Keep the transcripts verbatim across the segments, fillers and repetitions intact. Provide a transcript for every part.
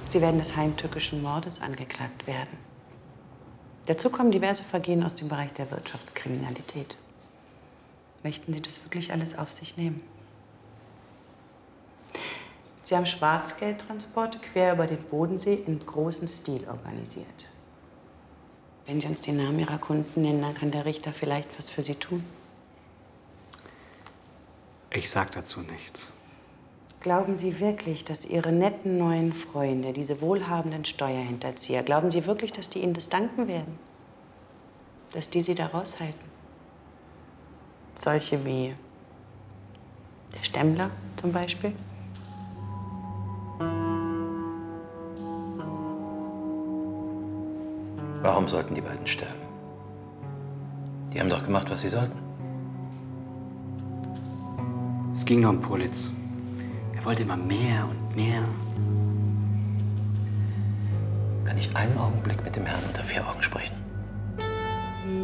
Sie werden des heimtückischen Mordes angeklagt werden. Dazu kommen diverse Vergehen aus dem Bereich der Wirtschaftskriminalität. Möchten Sie das wirklich alles auf sich nehmen? Sie haben Schwarzgeldtransporte quer über den Bodensee in großem Stil organisiert. Wenn Sie uns den Namen Ihrer Kunden nennen, dann kann der Richter vielleicht was für Sie tun. Ich sag dazu nichts. Glauben Sie wirklich, dass Ihre netten neuen Freunde, diese wohlhabenden Steuerhinterzieher, glauben Sie wirklich, dass die Ihnen das danken werden? Dass die Sie da raushalten? Solche wie der Stemmler zum Beispiel? Warum sollten die beiden sterben? Die haben doch gemacht, was sie sollten. Es ging nur um Politz. Er wollte immer mehr und mehr. Kann ich einen Augenblick mit dem Herrn unter vier Augen sprechen? Hm?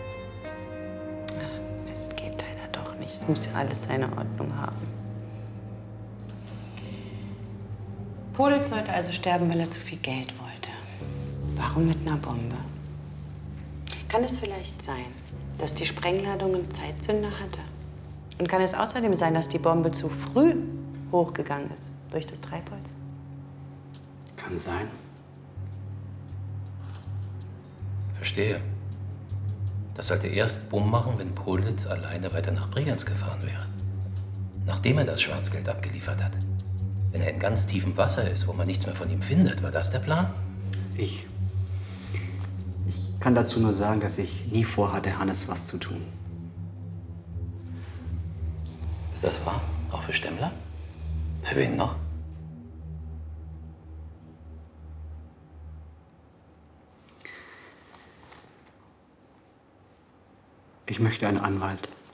Es geht leider doch nicht. Es muss ja alles seine Ordnung haben. Politz sollte also sterben, weil er zu viel Geld wollte. Warum mit einer Bombe? Kann es vielleicht sein, dass die Sprengladung einen Zeitzünder hatte? Und kann es außerdem sein, dass die Bombe zu früh hochgegangen ist durch das Treibholz? Kann sein. Verstehe. Das sollte erst Bumm machen, wenn Politz alleine weiter nach Bregenz gefahren wäre. Nachdem er das Schwarzgeld abgeliefert hat. Wenn er in ganz tiefem Wasser ist, wo man nichts mehr von ihm findet, war das der Plan? Ich. Ich kann dazu nur sagen, dass ich nie vorhatte, Hannes was zu tun. Ist das wahr? Auch für Stemmler? Für wen noch? Ich möchte einen Anwalt.